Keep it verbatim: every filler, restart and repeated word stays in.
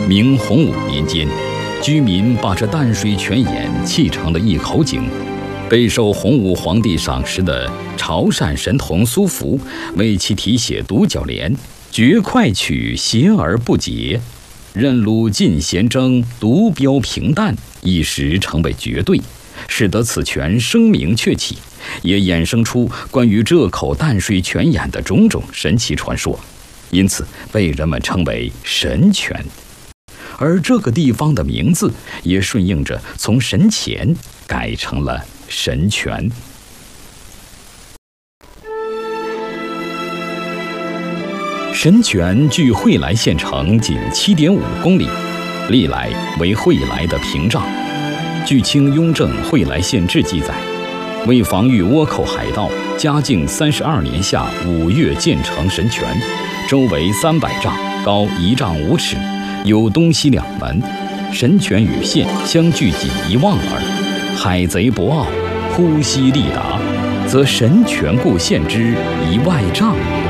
明洪武年间，居民把这淡水泉眼砌成了一口井。备受洪武皇帝赏识的潮汕神童苏福为其题写独角联，绝快曲谐而不竭，任鲁进贤征，独标平淡，一时成为绝对，使得此泉声名鹊起，也衍生出关于这口淡水泉眼的种种神奇传说，因此被人们称为神泉。而这个地方的名字也顺应着从神前改成了神泉。神泉距惠来县城仅 七点五公里，历来为惠来的屏障。据清雍正惠来县志记载，为防御倭寇海盗，嘉靖三十二年夏五月建成神泉，周围三百丈，高一丈五尺，有东西两门。神泉与县相距仅一望耳。海贼博鳌，呼吸力达，则神泉故县之一外丈也。